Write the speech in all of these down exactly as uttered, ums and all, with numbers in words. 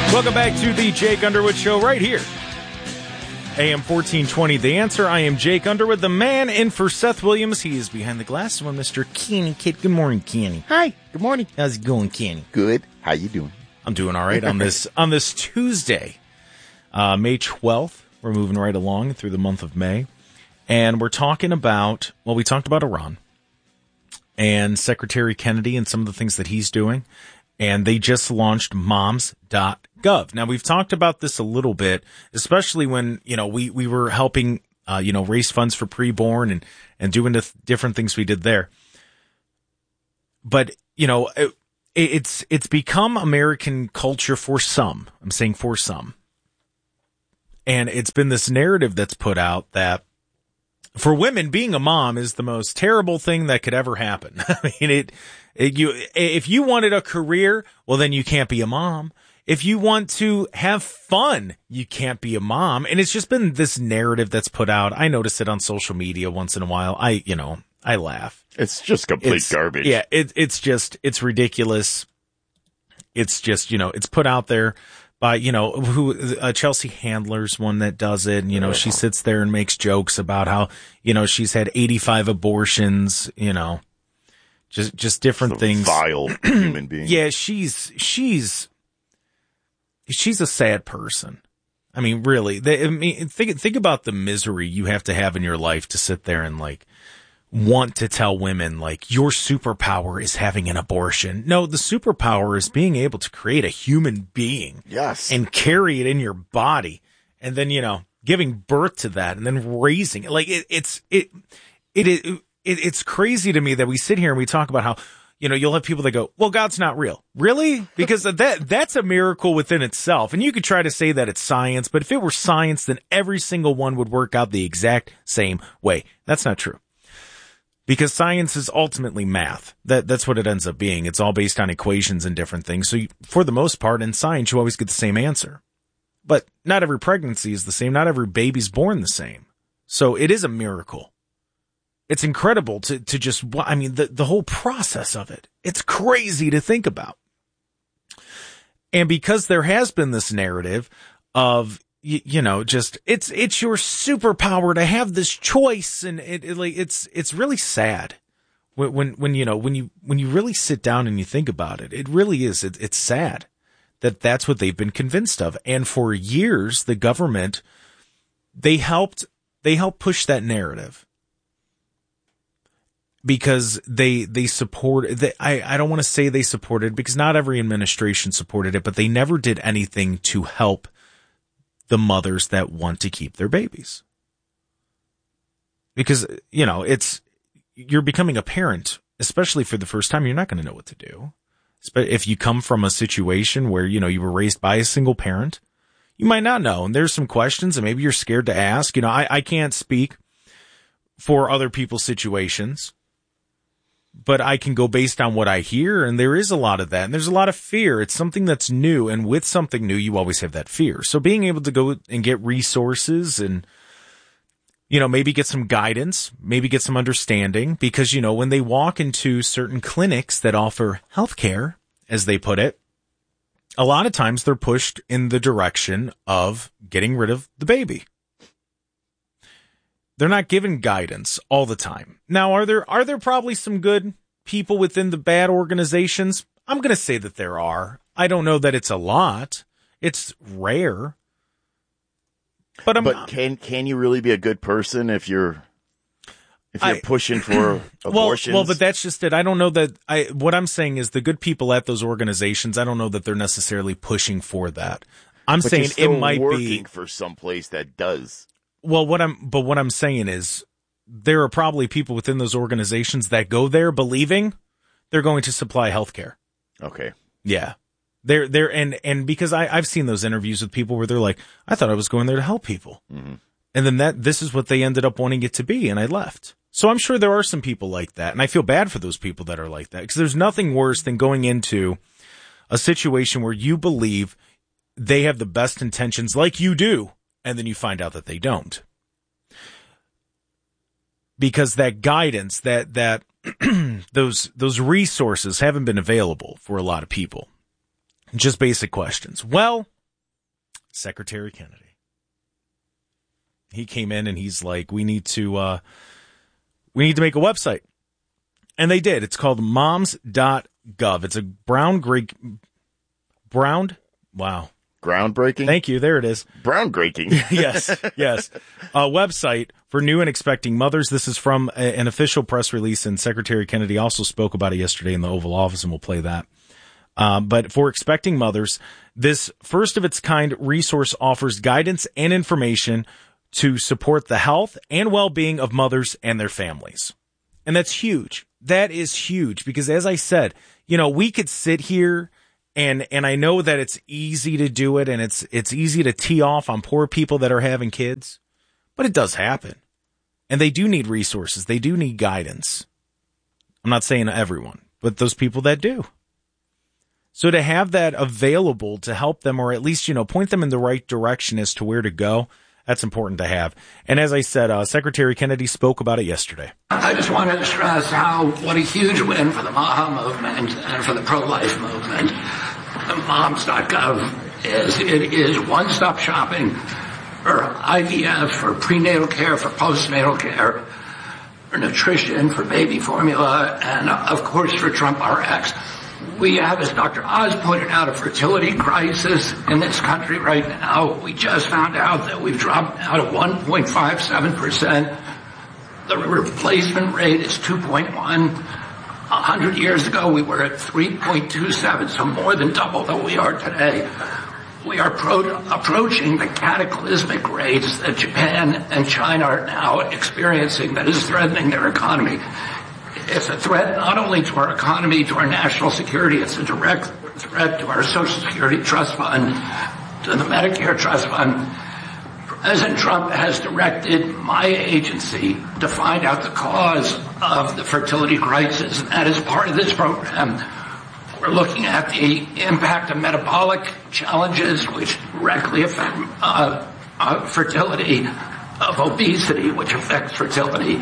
Welcome back to the Jake Underwood Show right here. A M fourteen twenty, The Answer. I am Jake Underwood, the man in for Seth Williams. He is behind the glass. One Mister Kenny Kid. Good morning, Kenny. Hi. Good morning. How's it going, Kenny? Good. How you doing? I'm doing all right on this on this Tuesday, uh, May twelfth. We're moving right along through the month of May. And we're talking about, well, we talked about Iran and Secretary Kennedy and some of the things that he's doing. And they just launched moms dot gov. Now, we've talked about this a little bit, especially when, you know, we, we were helping, uh, you know, raise funds for preborn and, and doing the th- different things we did there. But, you know, it, it's, it's become American culture for some. I'm saying for some. And it's been this narrative that's put out that for women, being a mom is the most terrible thing that could ever happen. I mean, it, it, you, if you wanted a career, well, then you can't be a mom. If you want to have fun, you can't be a mom. And it's just been this narrative that's put out. I notice it on social media once in a while. I, you know, I laugh. It's just complete It's, garbage. Yeah. It, it's just, it's ridiculous. It's just, you know, it's put out there by, you know, who, uh, Chelsea Handler's one that does it. And, you know, she sits there and makes jokes about how, you know, she's had eighty-five abortions, you know, just, just different Some things. Vile human being. Yeah. She's, she's, she's a sad person. I mean, really, they, I mean, think, think about the misery you have to have in your life to sit there and like want to tell women like your superpower is having an abortion. No, the superpower is being able to create a human being. Yes. And carry it in your body. And then, you know, giving birth to that and then raising it. Like it, it's, it, it, it, it, it's crazy to me that we sit here and we talk about how, you know, you'll have people that go, well, God's not real. Really? Because that, that's a miracle within itself. And you could try to say that it's science, but if it were science, then every single one would work out the exact same way. That's not true. Because science is ultimately math. That, that's what it ends up being. It's all based on equations and different things. So you, for the most part, in science, you always get the same answer. But not every pregnancy is the same. Not every baby's born the same. So it is a miracle. It's incredible to, to just, I mean, the, the whole process of it. It's crazy to think about. And because there has been this narrative of, you, you know, just, it's, it's your superpower to have this choice. And it, it like, it's, it's really sad when, when, when, you know, when you, when you really sit down and you think about it, it really is, it, it's sad that that's what they've been convinced of. And for years, the government, they helped, they helped push that narrative. Because they, they support, they, I, I don't want to say they supported, because not every administration supported it, but they never did anything to help the mothers that want to keep their babies. Because, you know, it's, you're becoming a parent, especially for the first time, you're not going to know what to do. But if you come from a situation where, you know, you were raised by a single parent, you might not know. And there's some questions and maybe you're scared to ask. You know, I, I can't speak for other people's situations, but I can go based on what I hear, and there is a lot of that, and there's a lot of fear. It's something that's new, and with something new, you always have that fear. So being able to go and get resources and, you know, maybe get some guidance, maybe get some understanding, because, you know, when they walk into certain clinics that offer healthcare, as they put it, a lot of times they're pushed in the direction of getting rid of the baby. They're not given guidance all the time. Now, are there are there probably some good people within the bad organizations? I'm going to say that there are. I don't know that it's a lot. It's rare. But I'm But can can you really be a good person if you're if you're I, pushing for abortions? Well, well, but that's just it. I don't know that I what I'm saying is the good people at those organizations, I don't know that they're necessarily pushing for that. I'm but saying you're still it might working be for some place that does. Well, what I'm, but what I'm saying is there are probably people within those organizations that go there believing they're going to supply healthcare. Okay. Yeah. They're, they're, and, and because I, I've seen those interviews with people where they're like, I thought I was going there to help people. Mm-hmm. And then that, this is what they ended up wanting it to be. And I left. So I'm sure there are some people like that. And I feel bad for those people that are like that, because there's nothing worse than going into a situation where you believe they have the best intentions like you do. And then you find out that they don't. Because that guidance, that, that, those, those resources haven't been available for a lot of people. Just basic questions. Well, Secretary Kennedy. He came in and he's like, we need to, uh, we need to make a website. And they did. It's called moms dot gov. It's a brown, Greek, brown, wow. Groundbreaking? Thank you. There it is. Groundbreaking. yes, yes. A website for new and expecting mothers. This is from a, an official press release, and Secretary Kennedy also spoke about it yesterday in the Oval Office, and we'll play that. Um, but for expecting mothers, this first of its kind resource offers guidance and information to support the health and well-being of mothers and their families. And that's huge. That is huge because, as I said, you know, we could sit here and, and I know that it's easy to do it and it's, it's easy to tee off on poor people that are having kids, but it does happen. And they do need resources. They do need guidance. I'm not saying everyone, but those people that do. So to have that available to help them, or at least, you know, point them in the right direction as to where to go, that's important to have. And as I said, uh, Secretary Kennedy spoke about it yesterday. I just wanted to stress how, what a huge win for the MAHA movement and for the pro-life movement moms dot gov is. It is one-stop shopping for I V F, for prenatal care, for postnatal care, for nutrition, for baby formula, and of course for Trump R X. We have, as Doctor Oz pointed out, a fertility crisis in this country right now. We just found out that we've dropped now to one point five seven percent. The replacement rate is two point one. A hundred years ago, we were at three point two seven, so more than double than we are today. We are pro- approaching the cataclysmic rates that Japan and China are now experiencing that is threatening their economy. It's a threat not only to our economy, to our national security, it's a direct threat to our Social Security Trust Fund, to the Medicare Trust Fund. President Trump has directed my agency to find out the cause of the fertility crisis, and that is part of this program. We're looking at the impact of metabolic challenges, which directly affect uh, uh, fertility, of obesity, which affects fertility,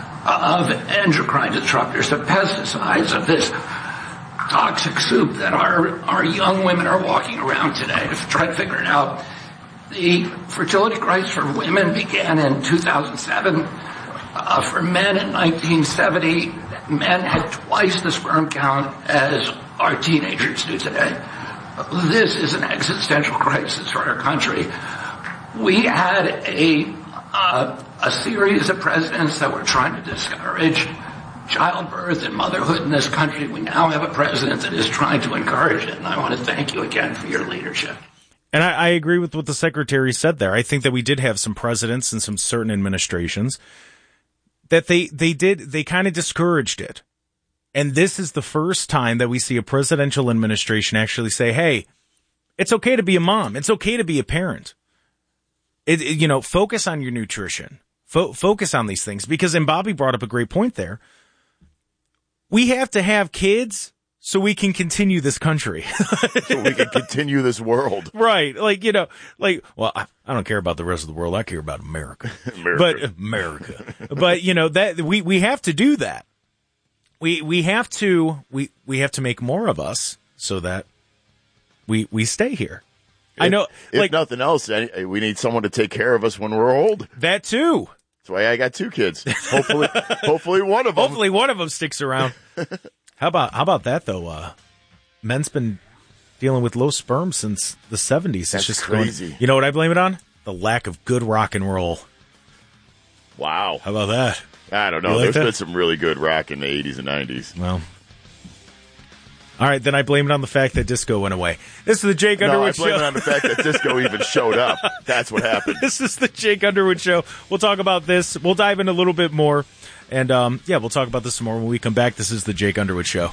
of endocrine disruptors, of pesticides, of this toxic soup that our, our young women are walking around today to try to figure it out. The fertility crisis for women began in two thousand seven. Uh, for men in nineteen seventy, men had twice the sperm count as our teenagers do today. This is an existential crisis for our country. We had a uh, a series of presidents that were trying to discourage childbirth and motherhood in this country. We now have a president that is trying to encourage it, and I want to thank you again for your leadership. And I, I agree with what the secretary said there. I think that we did have some presidents and some certain administrations that they, they did, they kind of discouraged it. And this is the first time that we see a presidential administration actually say, hey, it's okay to be a mom. It's okay to be a parent. It, it, you know, focus on your nutrition. Fo- focus on these things. Because, and Bobby brought up a great point there. We have to have kids so we can continue this country. So we can continue this world. Right. Like, you know, like, well, I, I don't care about the rest of the world. I care about America. America. But America. But, you know, that we, we have to do that. We, we have to, we, we have to make more of us so that we, we stay here. If, I know. If like, nothing else, we need someone to take care of us when we're old. That too. That's why I got two kids. Hopefully, hopefully one of them. Hopefully one of them sticks around. How about, how about that though? Uh, men's been dealing with low sperm since the seventies. That's it's just crazy. Going, you know what I blame it on? The lack of good rock and roll. Wow. How about that? I don't know. Like There's that? been some really good rock in the eighties and nineties. Well, all right, then I blame it on the fact that disco went away. This is the Jake No, I Underwood blame Show. it on the fact that disco even showed up. That's what happened. This is the Jake Underwood Show. We'll talk about this. We'll dive in a little bit more. And, um, yeah, we'll talk about this some more when we come back. This is the Jake Underwood Show.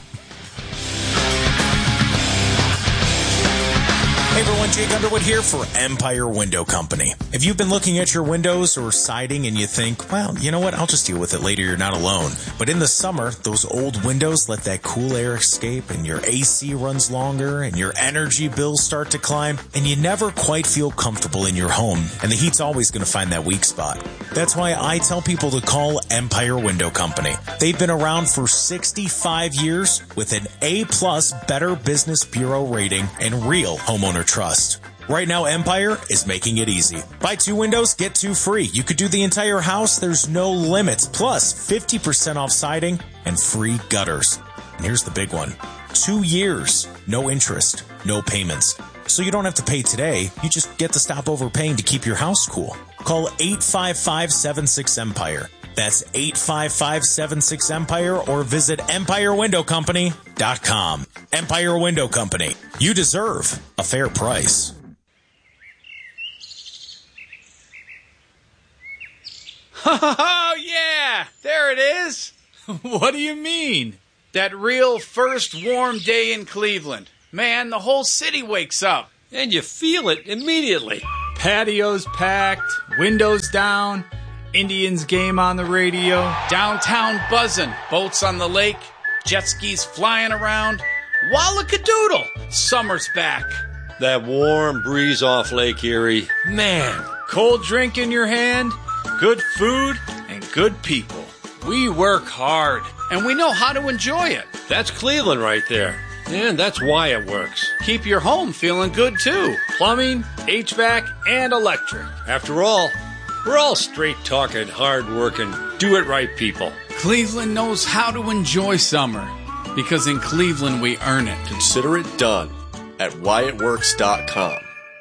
Hey everyone, Jake Underwood here for Empire Window Company. If you've been looking at your windows or siding and you think, well, you know what, I'll just deal with it later, you're not alone. But in the summer, those old windows let that cool air escape and your A C runs longer and your energy bills start to climb and you never quite feel comfortable in your home and the heat's always going to find that weak spot. That's why I tell people to call Empire Window Company. They've been around for sixty-five years with an A plus Better Business Bureau rating and real homeowner trust. Right now, Empire is making it easy. Buy two windows, get two free. You could do the entire house. There's no limits. Plus, fifty percent off siding and free gutters. And here's the big one. Two years, no interest, no payments. So you don't have to pay today. You just get to stop overpaying to keep your house cool. Call eight five five, seven six, EMPIRE. That's eight five five, seven six, EMPIRE or visit empire window company dot com. Empire Window Company. You deserve a fair price. Oh, yeah, there it is. What do you mean? That real first warm day in Cleveland. Man, the whole city wakes up. And you feel it immediately. Patios packed, windows down, Indians game on the radio. Downtown buzzing, boats on the lake, jet skis flying around. Wallakadoodle, summer's back. That warm breeze off Lake Erie. Man, cold drink in your hand, good food, and good people. We work hard, and we know how to enjoy it. That's Cleveland right there. And that's why it works. Keep your home feeling good, too. Plumbing, H V A C, and electric. After all, we're all straight-talking, hard-working, do-it-right people. Cleveland knows how to enjoy summer, because in Cleveland we earn it. Consider it done at wyatt works dot com.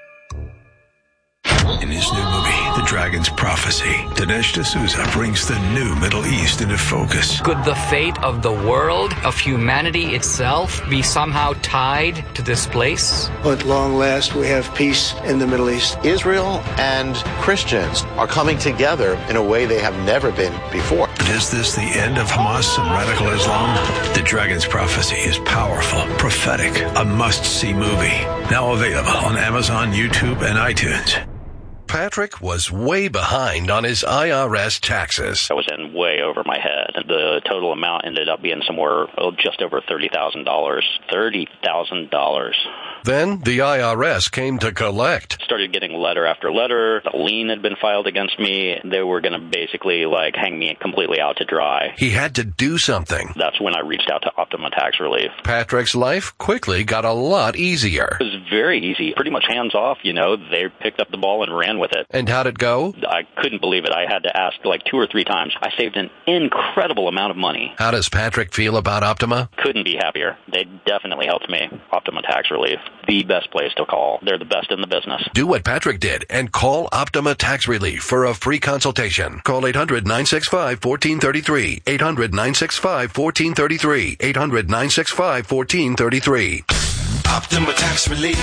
In his new movie, The Dragon's Prophecy, Dinesh D'Souza brings the new Middle East into focus. Could the fate of the world, of humanity itself, be somehow tied to this place? At long last, we have peace in the Middle East. Israel and Christians are coming together in a way they have never been before. But is this the end of Hamas and radical Islam? The Dragon's Prophecy is powerful, prophetic, a must-see movie. Now available on Amazon, YouTube, and iTunes. Patrick was way behind on his I R S taxes. I was in way over my head. The total amount ended up being somewhere oh, just over thirty thousand dollars. thirty thousand dollars. Then the I R S came to collect. Started getting letter after letter. A lien had been filed against me. They were going to basically like hang me completely out to dry. He had to do something. That's when I reached out to Optima Tax Relief. Patrick's life quickly got a lot easier. It was very easy. Pretty much hands off, you know. They picked up the ball and ran with it. And how'd it go? I couldn't believe it. I had to ask like two or three times. I saved an incredible amount of money. How does Patrick feel about Optima? Couldn't be happier. They definitely helped me. Optima Tax Relief, the best place to call. They're the best in the business. Do what Patrick did and call Optima Tax Relief for a free consultation. Call eight hundred, nine six five, one four three three. eight hundred, nine six five, one four three three. eight hundred, nine six five, one four three three. Optima Tax Relief.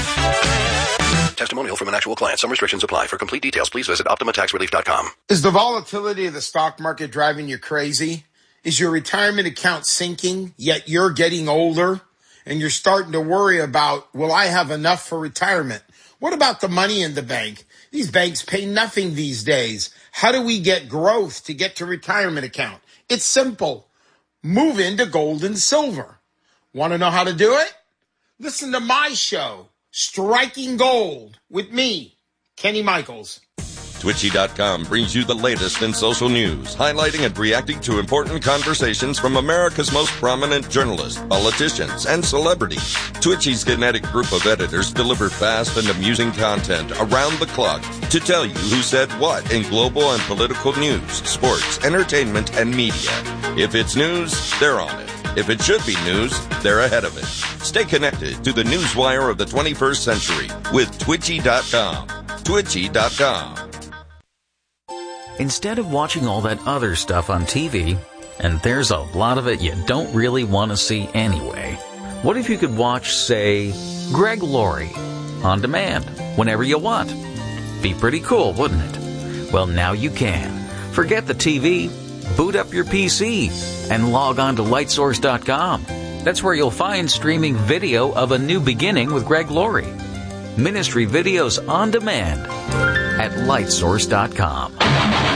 Testimonial from an actual client. Some restrictions apply. For complete details, please visit optima tax relief dot com. Is the volatility of the stock market driving you crazy? Is your retirement account sinking, yet you're getting older and you're starting to worry about, will I have enough for retirement? What about the money in the bank? These banks pay nothing these days. How do we get growth to get to retirement account? It's simple. Move into gold and silver. Want to know how to do it? Listen to my show, Striking Gold, with me, Kenny Michaels. Twitchy dot com brings you the latest in social news, highlighting and reacting to important conversations from America's most prominent journalists, politicians, and celebrities. Twitchy's kinetic group of editors deliver fast and amusing content around the clock to tell you who said what in global and political news, sports, entertainment, and media. If it's news, they're on it. If it should be news, they're ahead of it. Stay connected to the newswire of the twenty-first century with Twitchy dot com. Twitchy dot com. Instead of watching all that other stuff on T V, and there's a lot of it you don't really want to see anyway, what if you could watch, say, Greg Laurie on demand whenever you want? Be pretty cool, wouldn't it? Well, now you can. Forget the T V, boot up your P C, and log on to light source dot com. That's where you'll find streaming video of A New Beginning with Greg Laurie. Ministry videos on demand at light source dot com.